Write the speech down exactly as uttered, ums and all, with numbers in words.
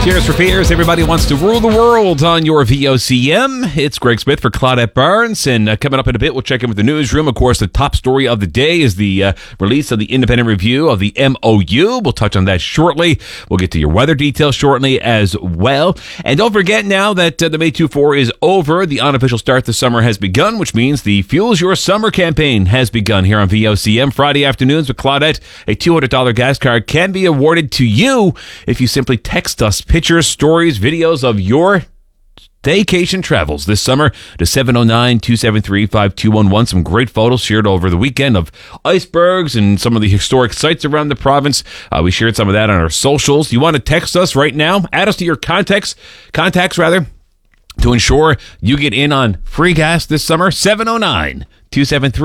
Tears for Fears. Everybody wants to rule the world on your V O C M. It's Greg Smith for Claudette Barnes. And uh, coming up in a bit, we'll check in with the newsroom. Of course, the top story of the day is the uh, release of the independent review of the M O U. We'll touch on that shortly. We'll get to your weather details shortly as well. And don't forget now that uh, the May twenty-fourth is over. The unofficial start this summer has begun, which means the Fuels Your Summer campaign has begun here on V O C M. Friday afternoons with Claudette. A two hundred dollars gas card can be awarded to you if you simply text us pictures, stories, videos of your vacation travels this summer to seven oh nine, two seven three, five two one one. Some great photos shared over the weekend of icebergs and some of the historic sites around the province. Uh, we shared some of that on our socials. You want to text us right now? Add us to your contacts, contacts rather, to ensure you get in on free gas this summer. seven oh nine, two seven three